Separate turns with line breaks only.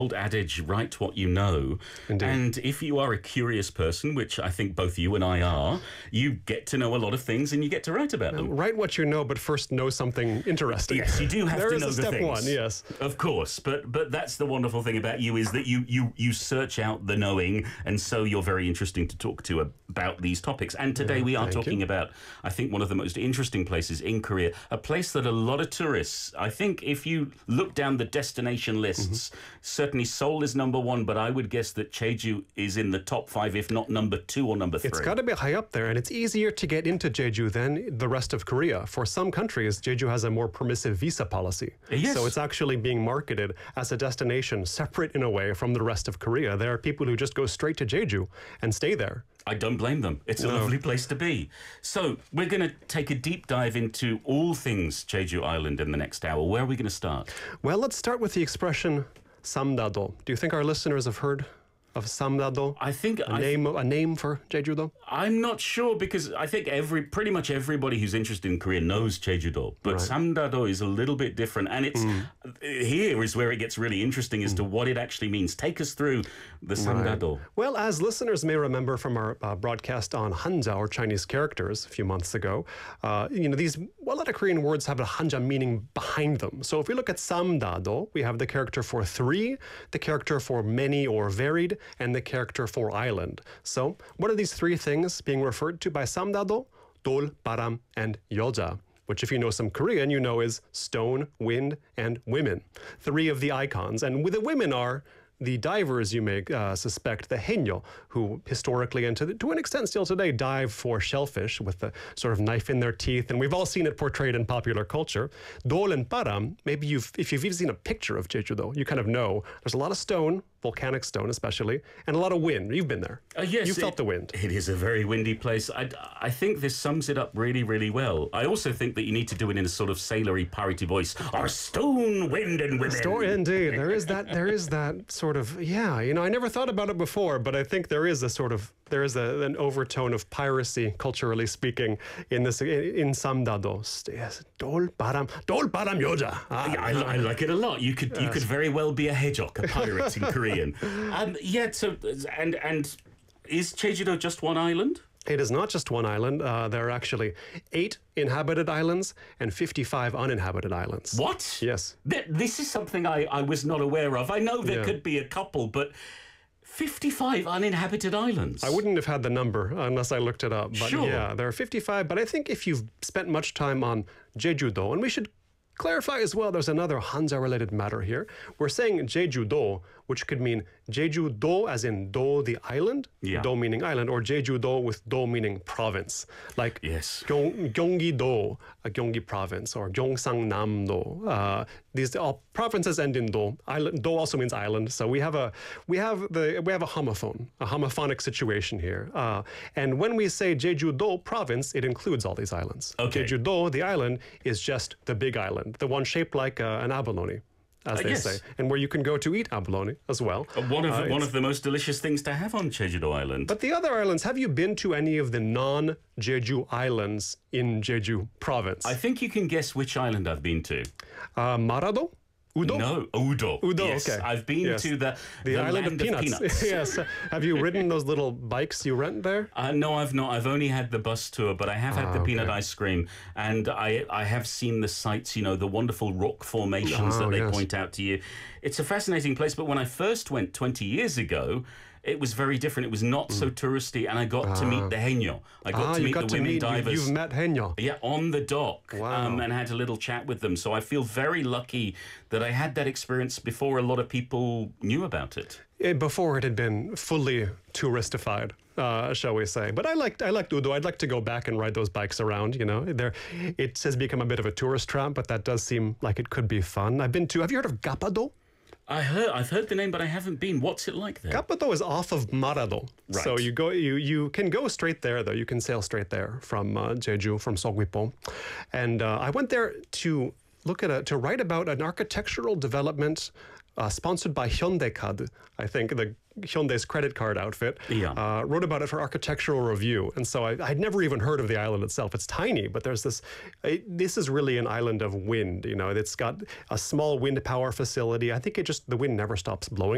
old adage, write what you know.
Indeed.
And if you are a curious person, which I think both you and I are, you get to know a lot of things and you get to write about them.
Write what you know, but first know something interesting.
Yes, you do have to know the
There is a step
things.
one, yes.
Of course, but that's the wonderful thing about you, is that you search out the knowing, and so you're very interesting to talk to about these topics. And today we are talking about, I think, one of the most interesting places in Korea, a place that a lot of tourists, I think if you look down the destination lists, certainly Seoul is number one, but I would guess that Jeju is in the top 5, if not number 2 or number 3.
It's got to be high up there, and it's easier to get into Jeju than the rest of Korea. For some countries, Jeju has a more permissive visa policy.
Yes.
So it's actually being marketed as a destination separate in a way from the rest of Korea. There are people who just go straight to Jeju and stay there.
I don't blame them. It's a lovely place to be. So we're going to take a deep dive into all things Jeju Island in the next hour. Where are we going to start?
Well, let's start with the expression samdado. Do you think our listeners have heard of samdado?
I think
a name for Jeju-do?
I'm not sure, because I think pretty much everybody who's interested in Korea knows Jeju-do, but samdado is a little bit different, and it's here is where it gets really interesting as to what it actually means. Take us through the samdado.
Well, as listeners may remember from our broadcast on Hanja, or Chinese characters, a few months ago, a lot of Korean words have a Hanja meaning behind them. So if we look at samdado, we have the character for 3, the character for many or varied, and the character for island. So what are these 3 things being referred to by samdado? Dol, baram, and yoja, which, if you know some Korean, you know is stone, wind, and women. 3 of the icons. And with the women are the divers, you may suspect, the haenyeo, who historically and to an extent still today dive for shellfish with the sort of knife in their teeth, and we've all seen it portrayed in popular culture. Dol and param, maybe if you've even seen a picture of Jeju-do, you kind of know there's a lot of stone, volcanic stone especially, and a lot of wind. You've been there.
Yes.
You felt the wind.
It is a very windy place. I think this sums it up really, really well. I also think that you need to do it in a sort of sailory, piratey voice. Our stone, wind, and women.
Indeed. There is that sort of, I never thought about it before, but I think there is an overtone of piracy, culturally speaking, in samdado. Yes. Dol, param, yoja.
I like it a lot. You could very well be a hedgehog, a pirate in Korean. And is Jeju-do just one island?
It is not just one island. There are actually 8 inhabited islands and 55 uninhabited islands.
What?
Yes.
This is something I was not aware of. I know there could be a couple, but 55 uninhabited islands.
I wouldn't have had the number unless I looked it up. But
sure.
Yeah, there are 55. But I think if you've spent much time on Jeju-do, and we should clarify as well, there's another Hanja-related matter here. We're saying Jeju-do, which could mean Jeju-do as in do, the island, do meaning island, or Jeju-do with do meaning province. Like Gyeonggi-do, Gyeonggi province, or Gyeongsang-nam-do. These all provinces end in do. Island, do also means island. So we have a homophonic situation here. And when we say Jeju-do province, it includes all these islands.
Okay.
Jeju-do, the island, is just the big island, the one shaped like an abalone, as they say, and where you can go to eat abalone as well.
One of the most delicious things to have on Jeju-do Island.
But the other islands, have you been to any of the non-Jeju islands in Jeju province?
I think you can guess which island I've been to.
Marado? Udo?
No, Udo.
Udo,
yes.
okay.
I've been to the
island
land
of peanuts. Yes. Have you ridden those little bikes you rent there?
No, I've not. I've only had the bus tour, but I have had the peanut ice cream, and I have seen the sights, the wonderful rock formations that they point out to you. It's a fascinating place, but when I first went 20 years ago, it was very different. It was not so touristy, and I got to meet the haenyeo. I got to meet the women divers.
You've met haenyeo?
Yeah, on the dock.
Wow.
And had a little chat with them. So I feel very lucky that I had that experience before a lot of people knew about it.
Before it had been fully touristified, shall we say. But I liked Udo. I'd like to go back and ride those bikes around, It has become a bit of a tourist trap, but that does seem like it could be fun. Have you heard of Gapado?
I've heard the name, but I haven't been. What's it like there?
Gapado is off of Marado.
Right.
So you can go straight there, though. You can sail straight there from Jeju, from Sogwipo. And I went there to write about an architectural development sponsored by Hyundai-Card, I think, Hyundai's credit card outfit, wrote about it for Architectural Review. And so I'd never even heard of the island itself. It's tiny, but there's this is really an island of wind. It's got a small wind power facility. I think the wind never stops blowing